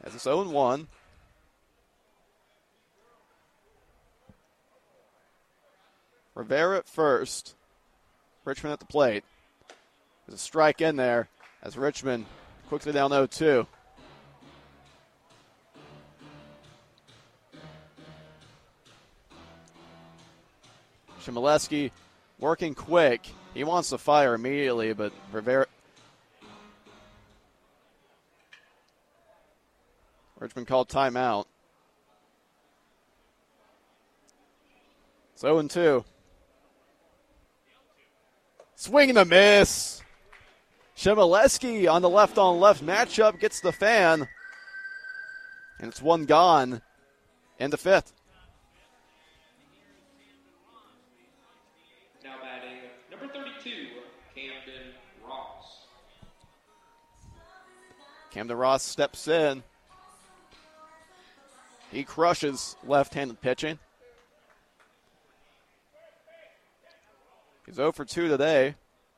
As it's 0-1. Rivera at first. Richmond at the plate. There's a strike in there as Richmond quickly down 0-2. Chmielewski working quick. He wants to fire immediately, but Rivera. Richmond called timeout. It's 0-2. Swing and a miss. Chmielewski on the left-on-left matchup gets the fan. And it's one gone in the fifth. Now batting number 32, Camden Ross. Camden Ross steps in. He crushes left-handed pitching. He's 0 for 2 today.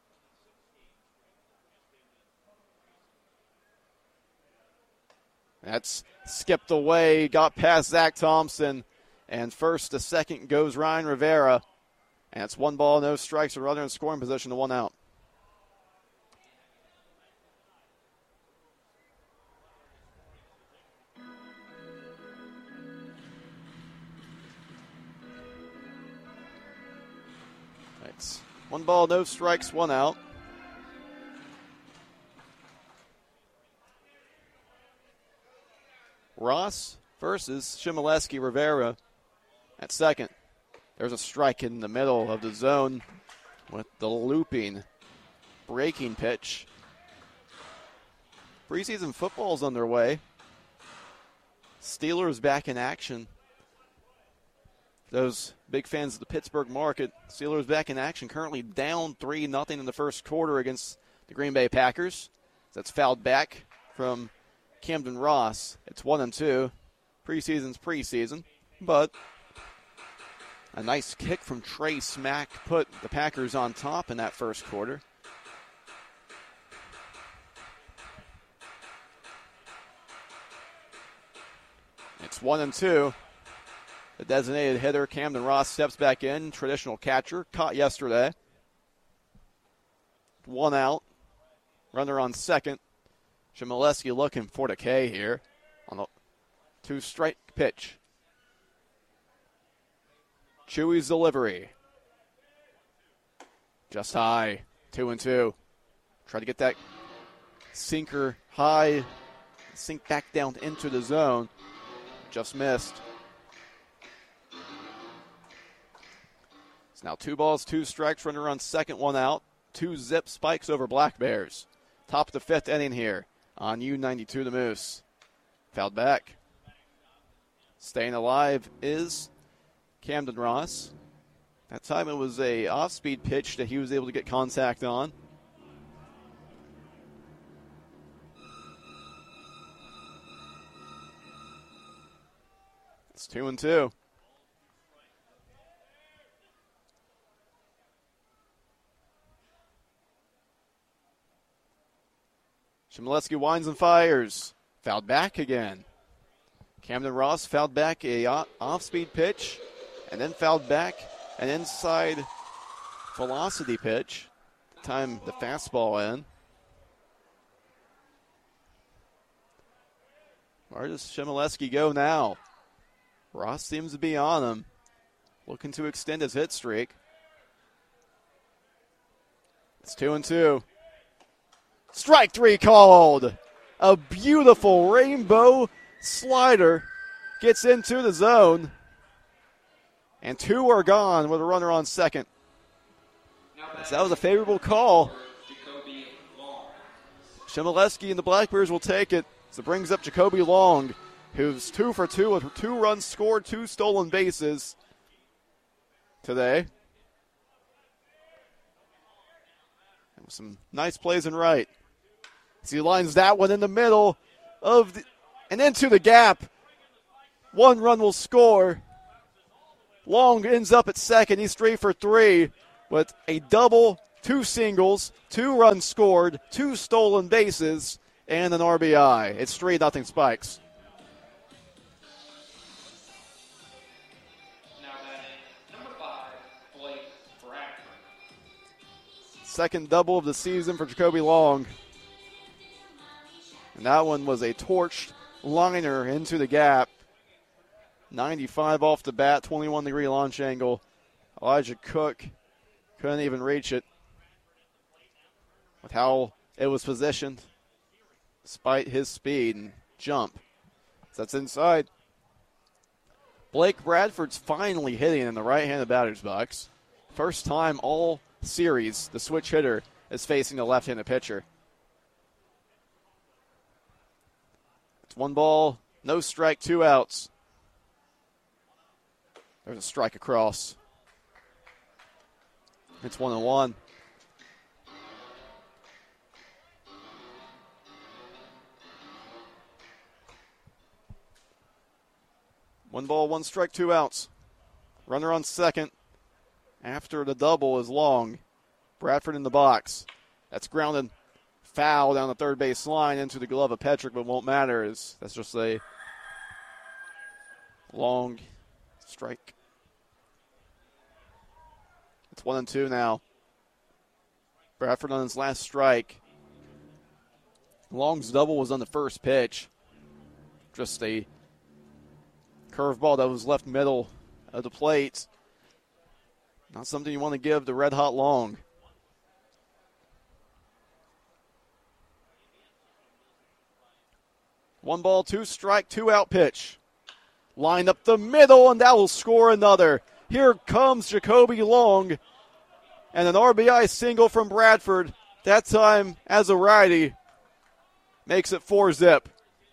That's skipped away, got past Zach Thompson, and first to second goes Ryan Rivera. And it's 1 ball, no strikes, a runner in scoring position to 1 out. It's 1 ball, no strikes, 1 out. Ross versus Chmielewski. Rivera at second. There's a strike in the middle of the zone with the looping, breaking pitch. Preseason football is underway. Steelers back in action. Those big fans of the Pittsburgh market, Steelers back in action, currently down 3-0 in the first quarter against the Green Bay Packers. That's fouled back from Camden Ross. It's 1-2. Preseason's preseason, but a nice kick from Trey Smack put the Packers on top in that first quarter. It's 1-2. The designated hitter, Camden Ross, steps back in. Traditional catcher, caught yesterday. 1 out. Runner on second. Chmielewski looking for the K here on the 2-strike pitch. Chewy's delivery. Just high. 2-2. Try to get that sinker high. Sink back down into the zone. Just missed. It's now 2 balls, 2 strikes. Runner on second, 1 out. 2 zip spikes over Black Bears. Top of the 5th inning here on U92 the Moose. Fouled back. Staying alive is Camden Ross. That time it was a off-speed pitch that he was able to get contact on. It's 2-2. Chmielewski winds and fires. Fouled back again. Camden Ross fouled back a off-speed pitch, and then fouled back an inside velocity pitch. Time the fastball in. Where does Chmielewski go now? Ross seems to be on him, looking to extend his hit streak. It's 2-2. Strike 3 called. A beautiful rainbow slider gets into the zone. And 2 are gone with a runner on second. So that was a favorable call. Chmielewski and the Blackbears will take it. So it brings up Jacoby Long, who's 2 for 2 with 2 runs scored, 2 stolen bases today. And some nice plays in right. As he lines that one in the middle of and into the gap. 1 run will score. Long ends up at second. He's 3 for 3 with a double, 2 singles, 2 runs scored, 2 stolen bases, and an RBI. It's 3-0 Spikes. Second double of the season for Jacoby Long. And that one was a torched liner into the gap. 95 off the bat, 21-degree launch angle. Elijah Cook couldn't even reach it with how it was positioned, despite his speed and jump. So that's inside. Blake Bradford's finally hitting in the right-handed batter's box. First time all series the switch hitter is facing the left-handed pitcher. It's 1 ball, no strike, 2 outs. There's a strike across. It's 1-1. One ball, 1 strike, 2 outs. Runner on second. After the double is Long. Bradford in the box. That's grounded foul down the third base line into the glove of Petrick, but won't matter. That's just a long strike. It's 1-2 now. Bradford on his last strike. Long's double was on the first pitch. Just a curveball that was left middle of the plate. Not something you want to give to Red Hot Long. One ball, 2 strike, 2 out pitch. Line up the middle, and that will score another. Here comes Jacoby Long. And an RBI single from Bradford. That time as a righty. Makes it 4-zip.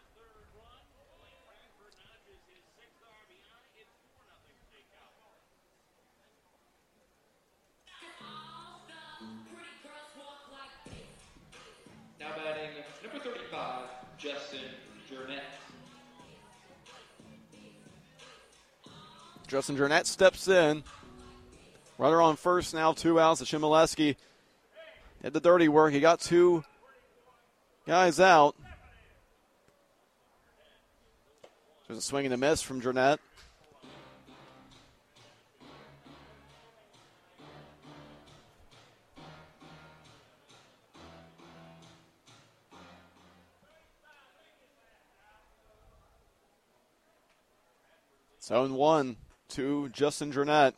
Now batting number 35, Justin Jurnett. Justin Jurnett steps in. Runner on first now, 2 outs. Chmielewski did the dirty work. He got 2 guys out. There's a swing and a miss from Jurnett. It's 0-1 to Justin Jurnett.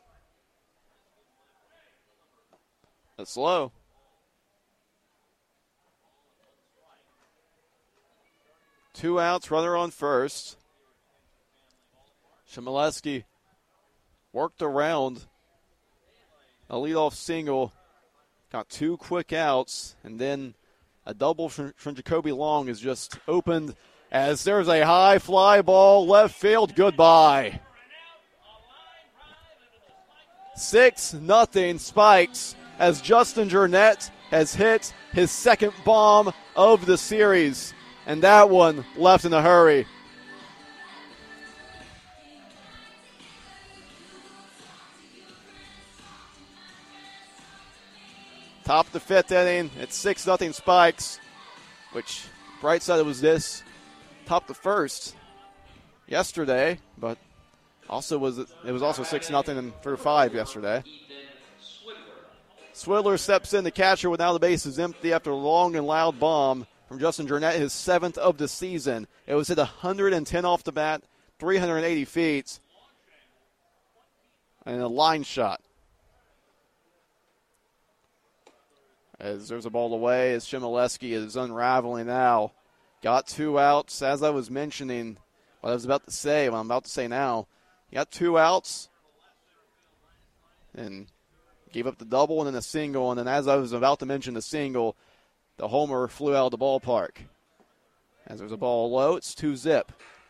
That's low. Two outs, runner on first. Chmielewski worked around a leadoff single. Got 2 quick outs, and then a double from Jacoby Long is just opened as there's a high fly ball left field. Goodbye. 6-0 Spikes as Justin Jurnett has hit his second bomb of the series, and that one left in a hurry. Top of the 5th inning, it's 6-0 Spikes, which bright side it was this. Top the first yesterday, but it was also 6-0 for 5 yesterday. Swidler steps in, the catcher, with now the base is empty after a long and loud bomb from Justin Jurnett, his 7th of the season. It was hit 110 off the bat, 380 feet, and a line shot. As there's a ball away, as Chmielewski is unraveling now. Got 2 outs, as I was mentioning, what I'm about to say now. He got 2 outs and gave up the double and then a single. And then as I was about to mention the single, the homer flew out of the ballpark. As there's a ball low, it's 2-zip.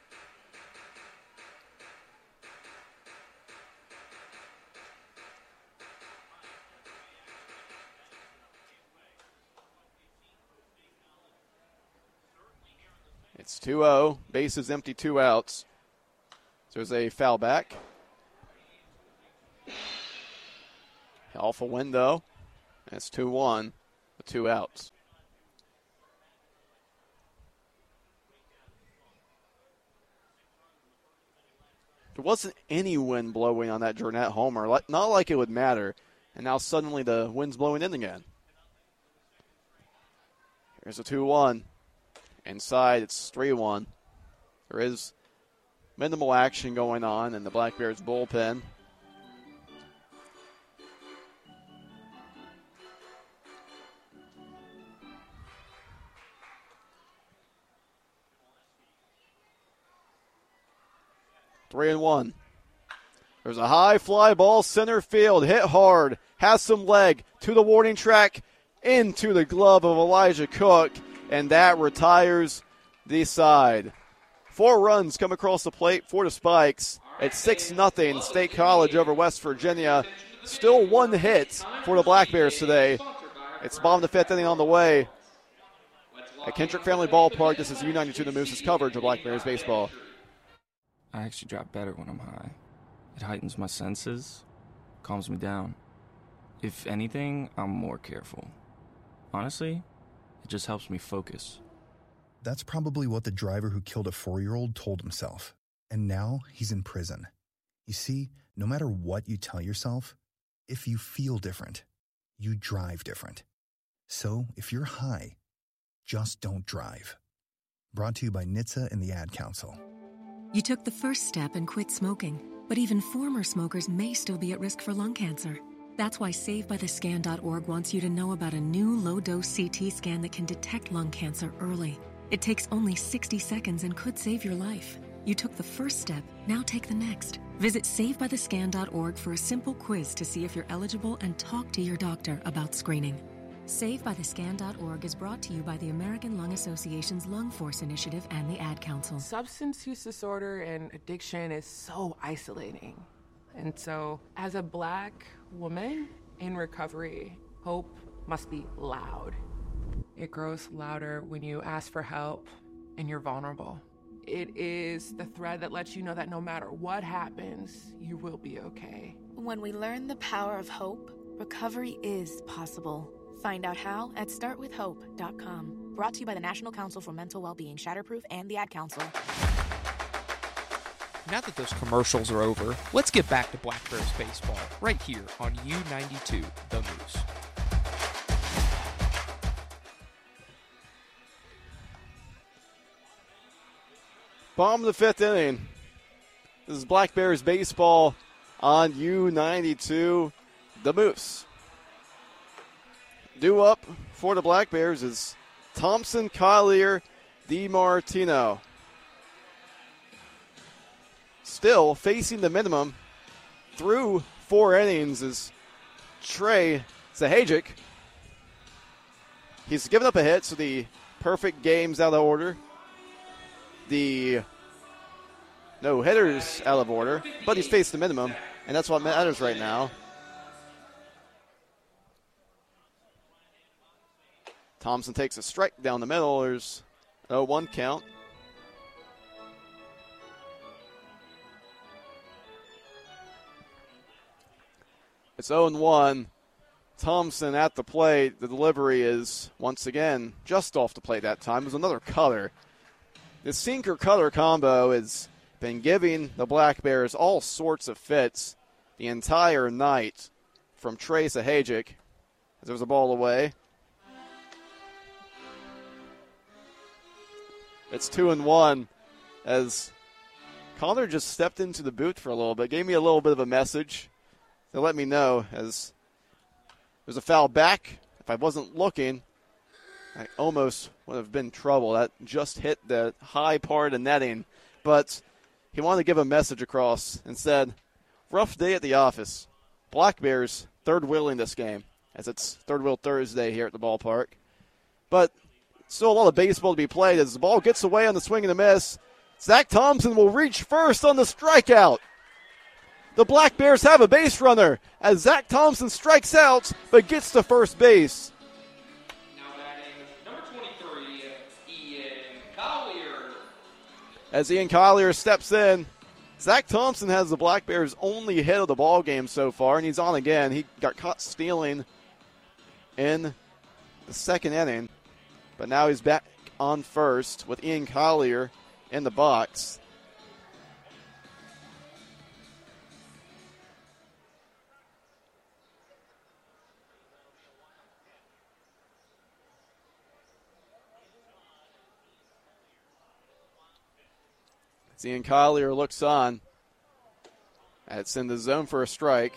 It's 2-0, bases empty, 2 outs. There's a foul back. Off a window. And it's 2-1 with 2 outs. There wasn't any wind blowing on that Jurnett homer. Not like it would matter. And now suddenly the wind's blowing in again. Here's a 2-1. Inside, it's 3-1. There is minimal action going on in the Black Bears bullpen. Three and one. There's a high fly ball center field, hit hard, has some leg to the warning track, into the glove of Elijah Cook, and that retires the side. 4 runs come across the plate for the Spikes. It's 6-0 State College over West Virginia. Still 1 hit for the Black Bears today. It's bottom of the 5th inning on the way. At Kendrick Family Ballpark, this is U92 The Moose's coverage of Black Bears baseball. I actually drive better when I'm high. It heightens my senses, calms me down. If anything, I'm more careful. Honestly, it just helps me focus. That's probably what the driver who killed a 4-year-old told himself. And now he's in prison. You see, no matter what you tell yourself, if you feel different, you drive different. So if you're high, just don't drive. Brought to you by NHTSA and the Ad Council. You took the first step and quit smoking, but even former smokers may still be at risk for lung cancer. That's why SaveByTheScan.org wants you to know about a new low-dose CT scan that can detect lung cancer early. It takes only 60 seconds and could save your life. You took the first step, now take the next. Visit SaveByTheScan.org for a simple quiz to see if you're eligible and talk to your doctor about screening. SaveByTheScan.org is brought to you by the American Lung Association's Lung Force Initiative and the Ad Council. Substance use disorder and addiction is so isolating. And so, as a Black woman in recovery, hope must be loud. It grows louder when you ask for help and you're vulnerable. It is the thread that lets you know that no matter what happens, you will be okay. When we learn the power of hope, recovery is possible. Find out how at startwithhope.com. Brought to you by the National Council for Mental Wellbeing, Shatterproof, and the Ad Council. Now that those commercials are over, let's get back to Black Bears baseball, right here on U92 The Moose. Bottom of the 5th inning. This is Black Bears baseball on U92 The Moose. Due up for the Black Bears is Thompson, Collier, DiMartino. Still facing the minimum through 4 innings is Trey Zahajic. He's given up a hit, so the perfect game's out of order. The no-hitter's out of order, but he's faced the minimum, and that's what matters right now. Thompson takes a strike down the middle. There's a 0-1 count. It's 0-1. Thompson at the plate. The delivery is, once again, just off the plate that time. It was another cutter. The sinker-cutter combo has been giving the Black Bears all sorts of fits the entire night from Trey Zahajic. As there was a ball away. It's 2-1 as Connor just stepped into the booth for a little bit. Gave me a little bit of a message to let me know as there's a foul back. If I wasn't looking, I almost would have been in trouble. That just hit the high part of the netting. But he wanted to give a message across and said, rough day at the office. Black Bears third wheeling this game as it's Third Wheel Thursday here at the ballpark. But still a lot of baseball to be played as the ball gets away on the swing and the miss. Zach Thompson will reach first on the strikeout. The Black Bears have a base runner as Zach Thompson strikes out but gets to first base. Now batting number 23, Ian Collier. As Ian Collier steps in, Zach Thompson has the Black Bears' only hit of the ball game so far, and he's on again. He got caught stealing in the second inning. But now he's back on first with Ian Collier in the box. Ian Collier looks on. It's in the zone for a strike.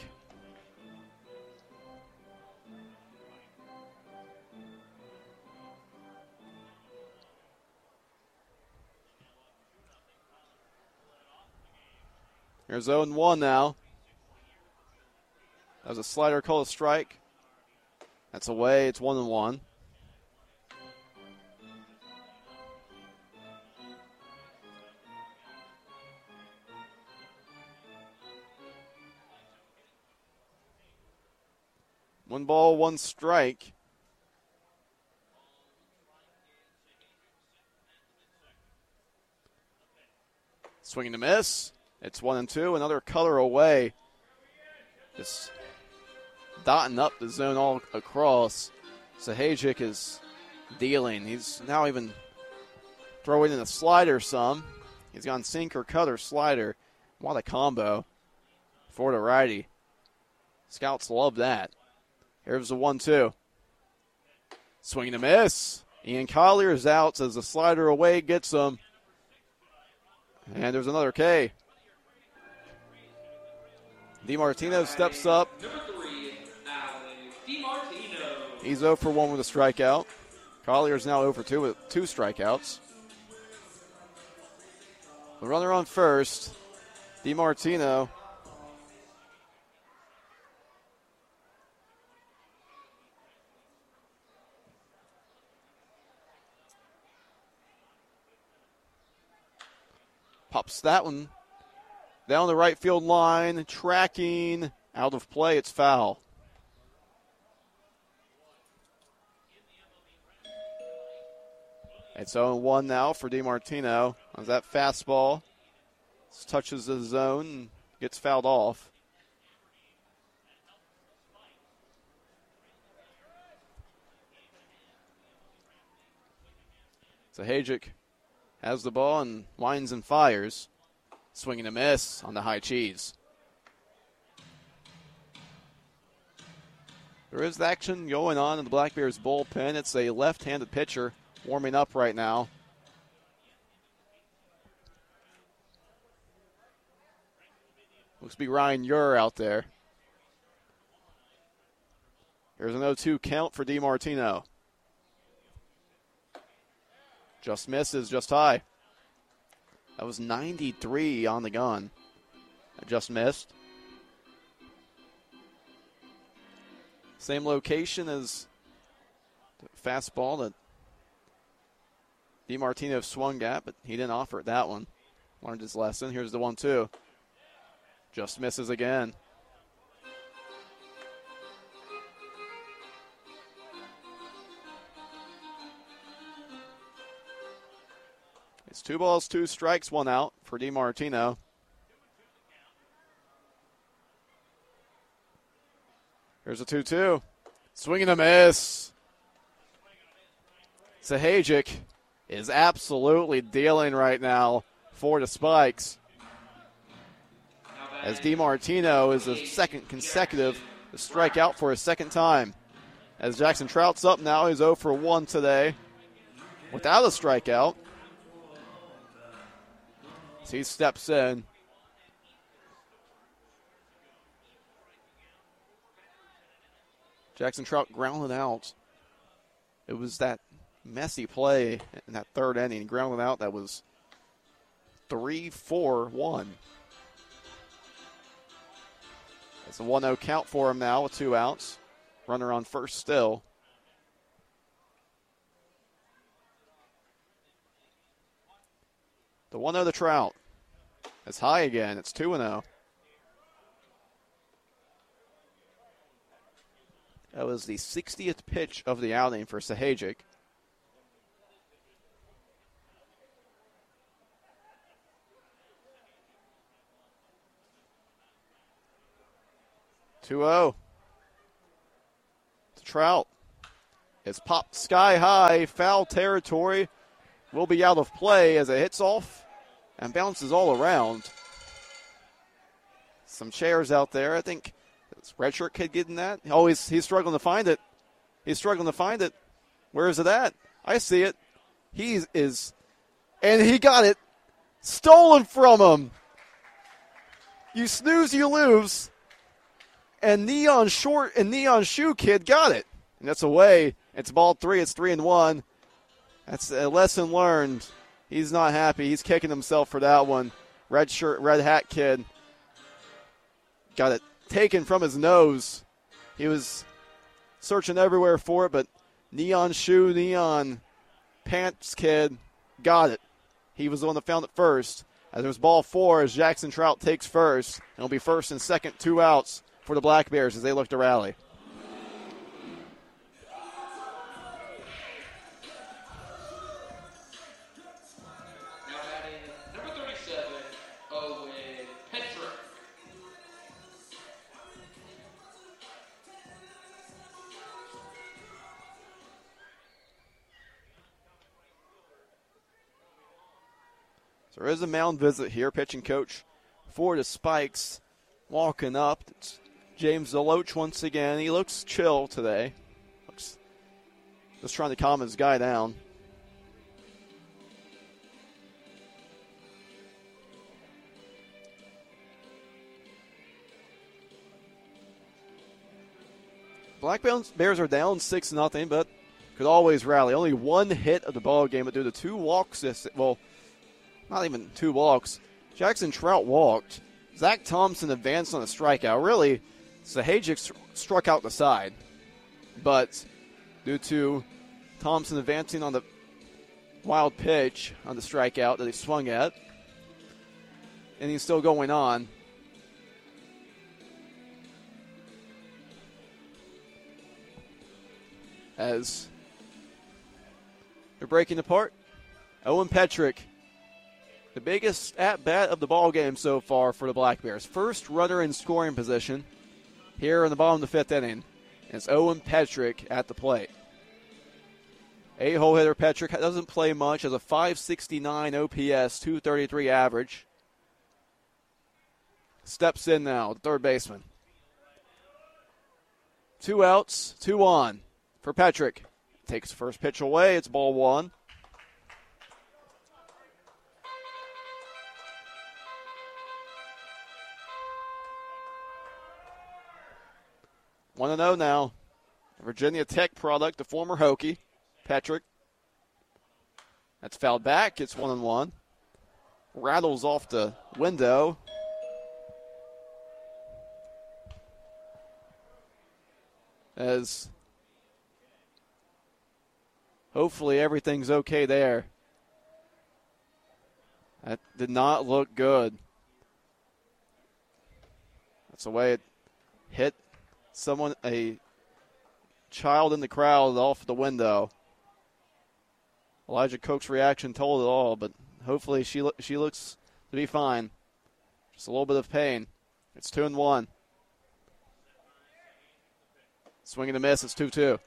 Here's 0-1 now. That was a slider called a strike. That's away. It's 1-1. One ball, one strike. Swinging to miss. It's 1-2. Another color away. Just dotting up the zone all across. Sahajic is dealing. He's now even throwing in a slider some. He's gone sinker, cutter, slider. What a combo for the righty. Scouts love that. Here's the 1-2. Swing and a miss. Ian Collier is out as the slider away gets him. And there's another K. DiMartino steps up. Number 3, Alan DiMartino. He's 0 for 1 with a strikeout. Collier's now 0 for 2 with 2 strikeouts. The runner on first. DiMartino. Pops that one down the right field line, tracking, out of play, it's foul. It's 0-1 now for DiMartino. As that fastball touches the zone and gets fouled off. Sahajic has the ball and winds and fires. Swinging a miss on the high cheese. There is action going on in the Black Bears bullpen. It's a left-handed pitcher warming up right now. Looks to be Ryan Ure out there. Here's an 0-2 count for DiMartino. Just misses, just high. That was 93 on the gun. That just missed. Same location as the fastball that DiMartino swung at, but he didn't offer it that one. Learned his lesson. Here's the 1-2. Just misses again. It's 2 balls, 2 strikes, 1 out for DiMartino. Here's a 2-2. Swinging a miss. Sahajic is absolutely dealing right now for the Spikes. As DiMartino is the second consecutive to strike out for a second time. As Jackson Trout's up now, he's 0 for 1 today without a strikeout. As he steps in. Jackson Trout grounded out. It was that messy play in that third inning. Grounded out. That was 3-4-1. It's a 1-0 count for him now with 2 outs. Runner on first still. The 1-0 to Trout. It's high again. It's 2-0. That was the 60th pitch of the outing for Sahajic. To Trout. It's popped sky high. Foul territory. Will be out of play as it hits off and bounces all around. Some chairs out there. I think this redshirt kid getting that. Oh, he's struggling to find it. He's struggling to find it. Where is it at? I see it. He is, and he got it. Stolen from him. You snooze, you lose. And Neon Short and Neon Shoe Kid got it. And that's away. It's ball 3. It's 3-1. That's a lesson learned. He's not happy. He's kicking himself for that one. Red shirt, red hat kid got it taken from his nose. He was searching everywhere for it, but Neon Shoe, Neon Pants kid got it. He was the one that found it first. As it was ball 4 as Jackson Trout takes first. It'll be first and second, 2 outs for the Black Bears as they look to rally. Now batting number 37, Owen Petrick. So there is a mound visit here. Pitching coach for the Spikes walking up. It's James Deloach once again. He looks chill today. Looks just trying to calm his guy down. Black Bears are down 6-0, but could always rally. Only one hit of the ball game, but due to 2 walks, not even 2 walks. Jackson Trout walked. Zach Thompson advanced on a strikeout. Really, Sahajic struck out the side. But due to Thompson advancing on the wild pitch on the strikeout that he swung at, and he's still going on. As they're breaking apart, Owen Petrick, the biggest at-bat of the ball game so far for the Black Bears. First runner in scoring position here in the bottom of the 5th inning. And it's Owen Petrick at the plate. 8-hole hitter Petrick doesn't play much, has a .569 OPS, .233 average. Steps in now, the third baseman. 2 outs, 2 on for Petrick. Takes the first pitch away, it's ball 1. One 1-0 now. Virginia Tech product, the former Hokie, Petrick. That's fouled back. It's 1-1. Rattles off the window. As hopefully everything's okay there. That did not look good. That's the way it hit someone, a child in the crowd off the window. Elijah Koch's reaction told it all, but hopefully she looks to be fine. Just a little bit of pain. It's 2-1. Swing and a miss. It's 2-2.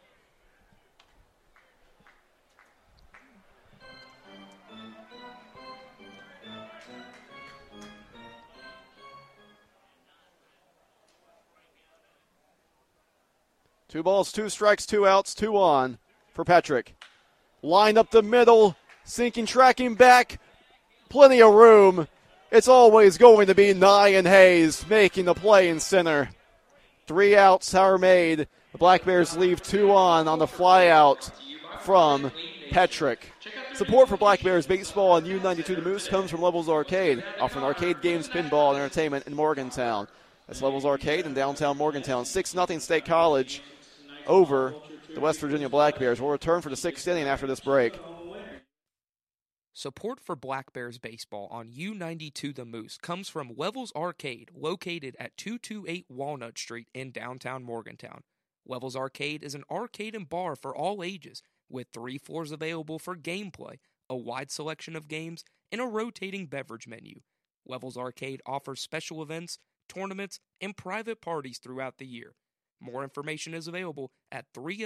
Two balls, 2 strikes, 2 outs, 2 on for Petrick. Line up the middle, sinking, tracking back, plenty of room. It's always going to be Nyan Hayes making the play in center. 3 outs are made. The Black Bears leave 2 on the fly out from Petrick. Support for Black Bears baseball on U92 The Moose comes from Levels Arcade, offering arcade games, pinball, and entertainment in Morgantown. That's Levels Arcade in downtown Morgantown. 6-0 State College over the West Virginia Black Bears. We'll return for the 6th inning after this break. Support for Black Bears baseball on U92 The Moose comes from Levels Arcade, located at 228 Walnut Street in downtown Morgantown. Levels Arcade is an arcade and bar for all ages, with 3 floors available for gameplay, a wide selection of games, and a rotating beverage menu. Levels Arcade offers special events, tournaments, and private parties throughout the year. More information is available at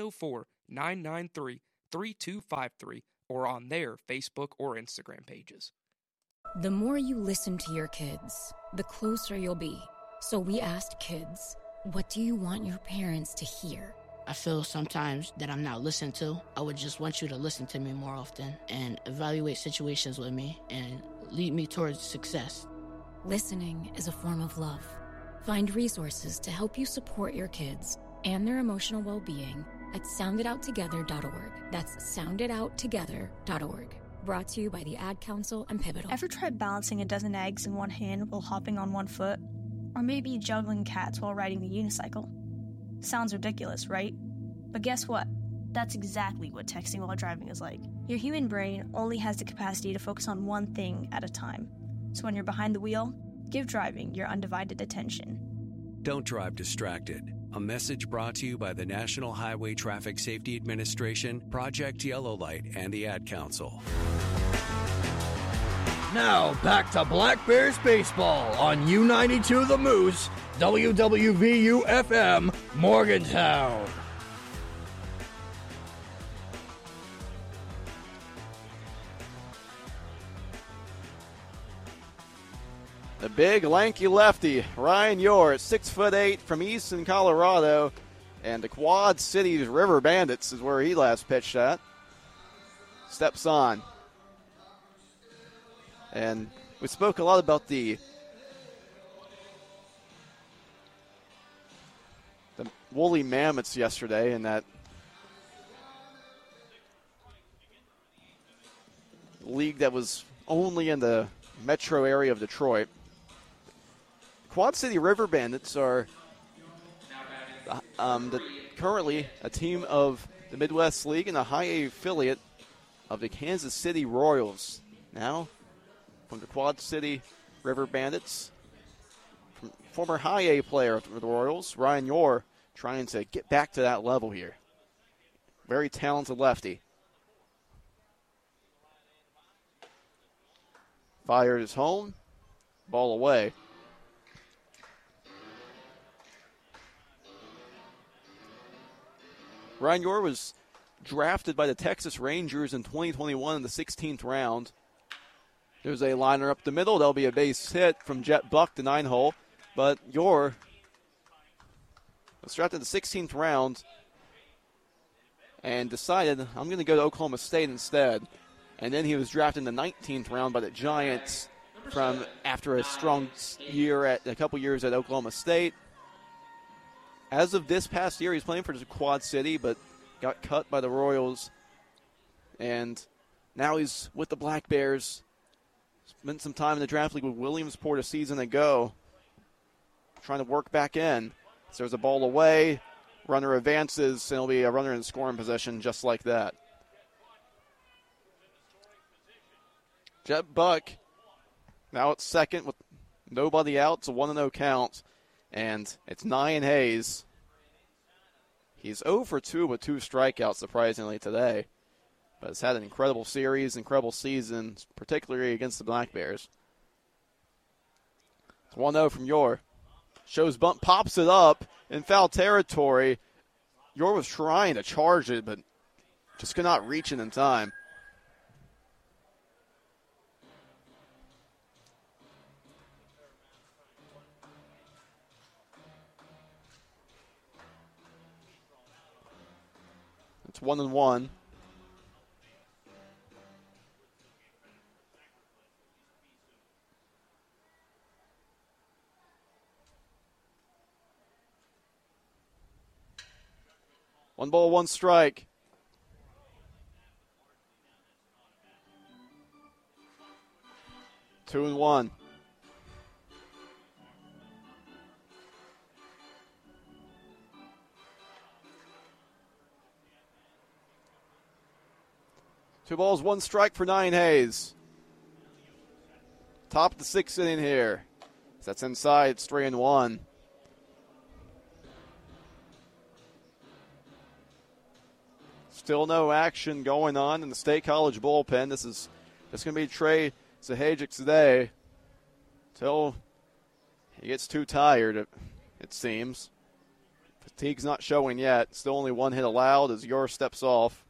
304-993-3253 or on their Facebook or Instagram pages. The more you listen to your kids, the closer you'll be. So we asked kids, what do you want your parents to hear? I feel sometimes that I'm not listened to. I would just want you to listen to me more often and evaluate situations with me and lead me towards success. Listening is a form of love. Find resources to help you support your kids and their emotional well-being at sounditouttogether.org. That's sounditouttogether.org. Brought to you by the Ad Council and Pivotal. Ever tried balancing a dozen eggs in one hand while hopping on one foot? Or maybe juggling cats while riding the unicycle? Sounds ridiculous, right? But guess what? That's exactly what texting while driving is like. Your human brain only has the capacity to focus on one thing at a time. So when you're behind the wheel, give driving your undivided attention. Don't drive distracted. A message brought to you by the National Highway Traffic Safety Administration, Project Yellow Light, and the Ad Council. Now, back to Black Bears baseball on U92 The Moose, WWVU-FM, Morgantown. The big, lanky lefty, Ryan Yore, 6'8", from Easton, Colorado, and the Quad Cities River Bandits is where he last pitched at. Steps on. And we spoke a lot about the woolly mammoths yesterday, and that league that was only in the metro area of Detroit. Quad City River Bandits are currently a team of the Midwest League and a high A affiliate of the Kansas City Royals. Now, from the Quad City River Bandits, former high A player of the Royals, Ryan Yore, trying to get back to that level here. Very talented lefty. Fires home, ball away. Ryan Yore was drafted by the Texas Rangers in 2021 in the 16th round. There's a liner up the middle. There'll be a base hit from Jet Buck to 9-hole. But Yore was drafted in the 16th round and decided, I'm going to go to Oklahoma State instead. And then he was drafted in the 19th round by the Giants from after a strong year at a couple years at Oklahoma State. As of this past year, he's playing for the Quad City, but got cut by the Royals. And now he's with the Black Bears. Spent some time in the draft league with Williamsport a season ago, trying to work back in. So there's a ball away. Runner advances, and it'll be a runner in scoring position just like that. Jet Buck now at second with nobody out. It's a 1-0 count. And it's Nyan Hayes. He's 0 for 2 with 2 strikeouts, surprisingly, today. But has had an incredible series, incredible season, particularly against the Black Bears. It's 1-0 from Yore. Shows bunt, pops it up in foul territory. Yore was trying to charge it, but just could not reach it in time. It's 1-1. One ball, one strike. Two and one. Two balls, one strike for Nyan Hayes. Top of the 6th inning here. That's inside. It's 3-1. Still no action going on in the State College bullpen. This is going to be Trey Zahajic today until he gets too tired, it seems. Fatigue's not showing yet. Still only one hit allowed as Yore steps off.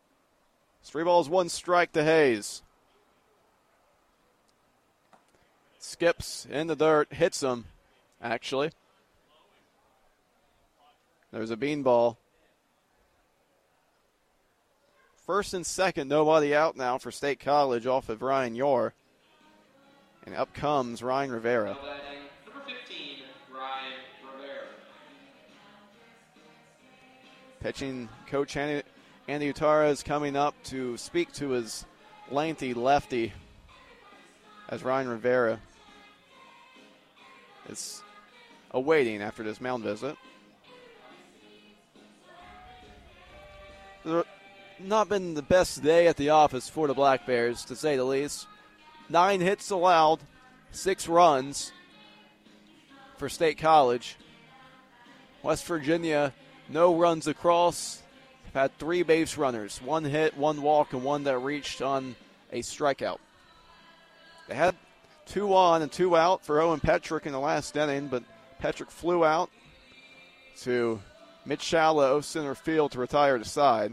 It's 3 balls, one strike to Hayes. skips in the dirt, hits him, actually. There's a beanball. First and second, nobody out now for State College off of Ryan Yor. And up comes Ryan Rivera. Number 15, Ryan Rivera. Pitching coach Andy Utara is coming up to speak to his lengthy lefty as Ryan Rivera is awaiting after this mound visit. Not been the best day at the office for the Black Bears, to say the least. 9 hits allowed, 6 runs for State College. West Virginia, no runs across. Had 3 base runners, 1 hit, 1 walk, and 1 that reached on a strikeout. They had 2 on and 2 out for Owen Petrick in the last inning, but Petrick flew out to mid-shallow center field to retire the side.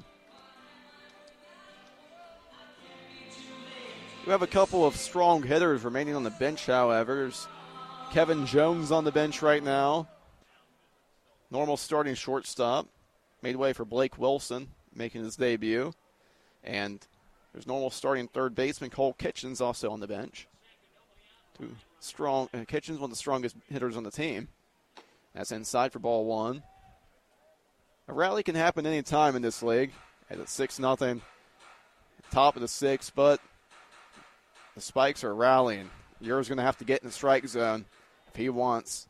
We have a couple of strong hitters remaining on the bench, however. There's Kevin Jones on the bench right now. Normal starting shortstop. Made way for Blake Wilson, making his debut. And there's normal starting third baseman Cole Kitchens also on the bench. Kitchens, one of the strongest hitters on the team. That's inside for ball 1. A rally can happen any time in this league. At 6-0, top of the 6th, but the Spikes are rallying. Uri's going to have to get in the strike zone if he wants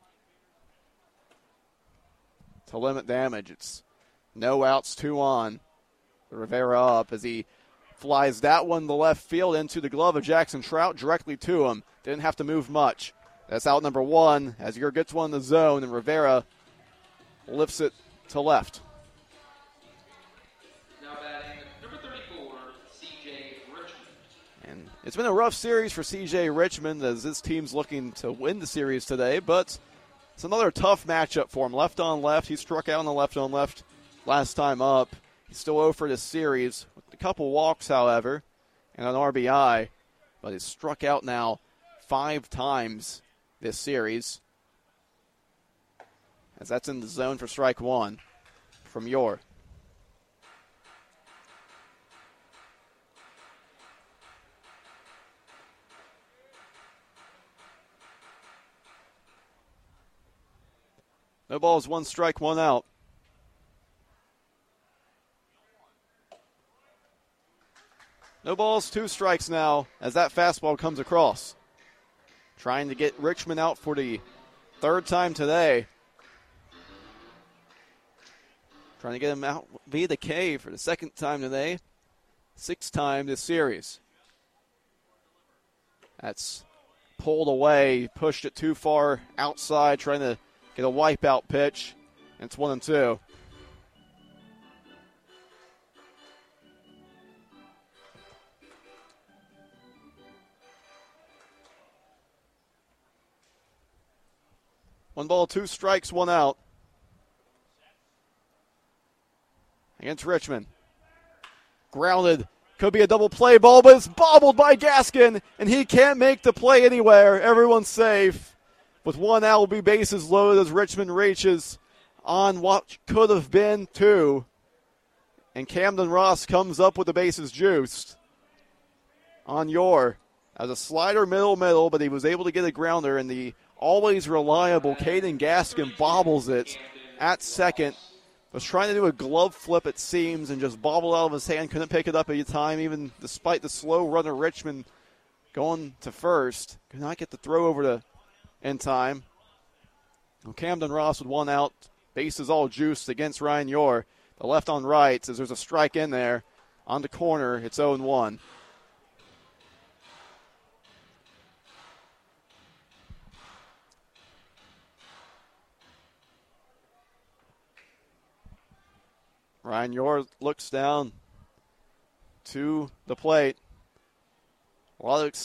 to limit damage. It's no outs, 2 on. Rivera up as he flies that one to left field into the glove of Jackson Trout directly to him. Didn't have to move much. That's out number 1 as Ur gets one in the zone and Rivera lifts it to left. And it's been a rough series for C.J. Richmond as this team's looking to win the series today, but it's another tough matchup for him. Left on left. He struck out on the left on left last time up. He's still 0 for this series with a couple walks, however, and an RBI, but he's struck out now 5 times this series as that's in the zone for strike 1 from Yor. No balls, 1 strike, 1 out. No balls, 2 strikes now as that fastball comes across. Trying to get Richmond out for the 3rd time today. Trying to get him out via the K for the 2nd time today. 6th time this series. That's pulled away, pushed it too far outside, trying to get a wipeout pitch, and it's 1-2. One ball, 2 strikes, 1 out. Against Richmond. Grounded. Could be a double play ball, but it's bobbled by Gaskin, and he can't make the play anywhere. Everyone's safe. With 1 out, will be bases loaded as Richmond reaches on what could have been 2. And Camden Ross comes up with the bases juiced on Yor. As a slider middle, but he was able to get a grounder, and the always reliable Caden Gaskin bobbles it at second. Was trying to do a glove flip, it seems, and just bobbled out of his hand. Couldn't pick it up at a time, even despite the slow runner Richmond going to first. Could not get the throw over to in time. Well, Camden Ross with 1 out. Bases all juiced against Ryan Yor. The left on right says there's a strike in there. On the corner, it's 0-1. Ryan Yor looks down to the plate. A lot of